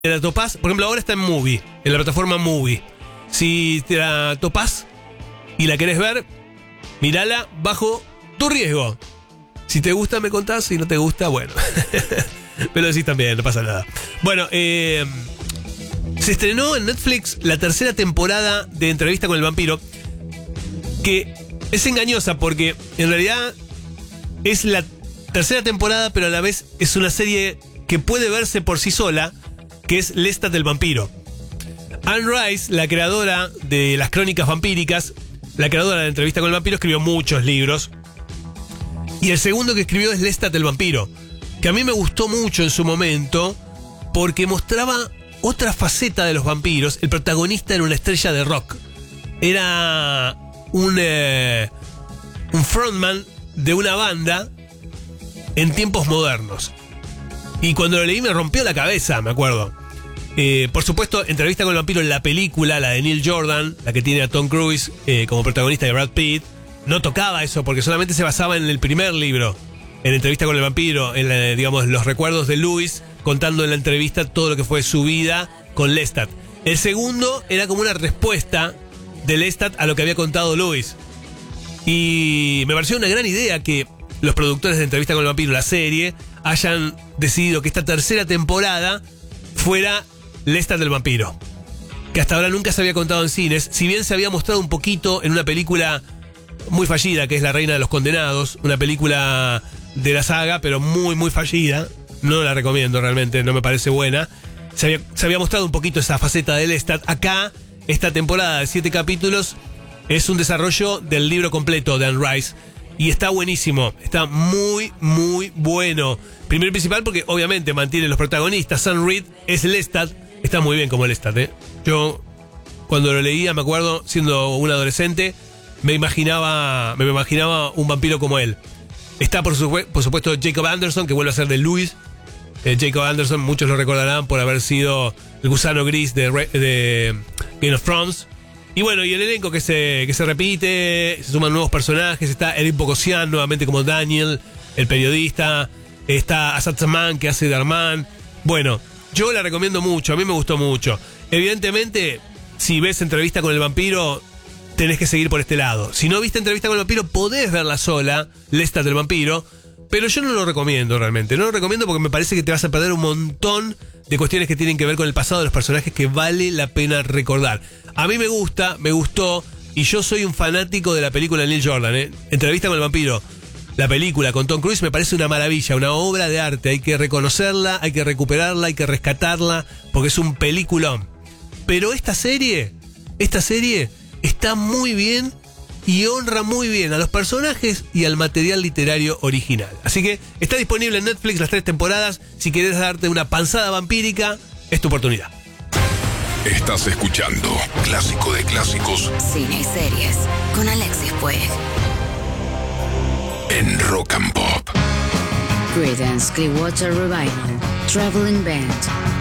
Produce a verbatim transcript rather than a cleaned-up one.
la topás, por ejemplo, ahora está en Movie, en la plataforma Movie. Si te la topás y la querés ver, mirala bajo tu riesgo. Si te gusta, me contás. Si no te gusta, bueno. Me lo decís también, no pasa nada. Bueno, eh, se estrenó en Netflix la tercera temporada de Entrevista con el Vampiro, que es engañosa porque en realidad es la tercera temporada, pero a la vez es una serie que puede verse por sí sola, que es Lestat el Vampiro. Anne Rice, la creadora de las crónicas vampíricas, la creadora de Entrevista con el Vampiro, escribió muchos libros. Y el segundo que escribió es Lestat el Vampiro, que a mí me gustó mucho en su momento porque mostraba otra faceta de los vampiros. El protagonista era una estrella de rock. Era un, eh, un frontman de una banda en tiempos modernos. Y cuando lo leí me rompió la cabeza, me acuerdo. Eh, por supuesto, Entrevista con el Vampiro, en la película, la de Neil Jordan, la que tiene a Tom Cruise eh, como protagonista de Brad Pitt, no tocaba eso porque solamente se basaba en el primer libro, en Entrevista con el Vampiro, en la, digamos, los recuerdos de Louis, contando en la entrevista todo lo que fue su vida con Lestat. El segundo era como una respuesta de Lestat a lo que había contado Louis. Y me pareció una gran idea que los productores de Entrevista con el Vampiro, la serie, hayan decidido que esta tercera temporada fuera Lestat del Vampiro, que hasta ahora nunca se había contado en cines, si bien se había mostrado un poquito en una película muy fallida, que es La Reina de los Condenados, una película de la saga, pero muy, muy fallida. No la recomiendo realmente, no me parece buena. Se había, se había mostrado un poquito esa faceta de Lestat. Acá, esta temporada de siete capítulos es un desarrollo del libro completo de Anne Rice. Y está buenísimo, está muy, muy bueno. Primero y principal porque obviamente mantiene los protagonistas. Sam Reed es Lestat, está muy bien como Lestat, ¿eh? Yo, cuando lo leía, me acuerdo, siendo un adolescente, me imaginaba, me imaginaba un vampiro como él. Está, por, su, por supuesto, Jacob Anderson, que vuelve a ser de Louis. Eh, Jacob Anderson, muchos lo recordarán por haber sido el gusano gris de, de Game of Thrones. Y bueno, y el elenco que se, que se repite, se suman nuevos personajes. Está Eric Bogosian nuevamente como Daniel, el periodista. Está Asad Zaman, que hace de Armand. Bueno, yo la recomiendo mucho, a mí me gustó mucho. Evidentemente, si ves Entrevista con el Vampiro, tenés que seguir por este lado. Si no viste Entrevista con el Vampiro, podés verla sola, Lestat del Vampiro, pero yo no lo recomiendo realmente. No lo recomiendo porque me parece que te vas a perder un montón de cuestiones que tienen que ver con el pasado de los personajes que vale la pena recordar. A mí me gusta, me gustó, y yo soy un fanático de la película de Neil Jordan, ¿eh? Entrevista con el Vampiro, la película con Tom Cruise, me parece una maravilla, una obra de arte. Hay que reconocerla, hay que recuperarla, hay que rescatarla, porque es un peliculón. Pero esta serie, esta serie está muy bien y honra muy bien a los personajes y al material literario original. Así que está disponible en Netflix las tres temporadas. Si querés darte una panzada vampírica, es tu oportunidad. Estás escuchando Clásico de Clásicos, Cine y Series, con Alexis Puig. En Rock and Pop. Creedence Clearwater Revival, Traveling Band.